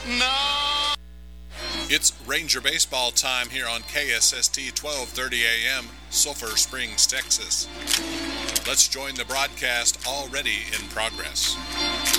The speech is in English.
No! It's Ranger baseball time here on KSST 1230 AM, Sulphur Springs, Texas. Let's join the broadcast already in progress.